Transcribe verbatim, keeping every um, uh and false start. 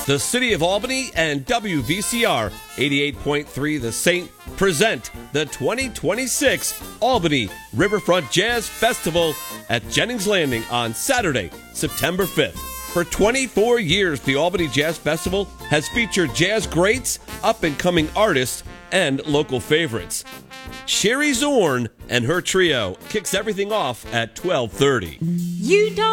The City of Albany and W V C R eighty-eight point three The Saint present the twenty twenty-six Albany Riverfront Jazz Festival at Jennings Landing on Saturday, September fifth. For twenty-four years, the Albany Jazz Festival has featured jazz greats, up-and-coming artists, and local favorites. Sherry Zorn and her trio kicks everything off at twelve thirty. You don't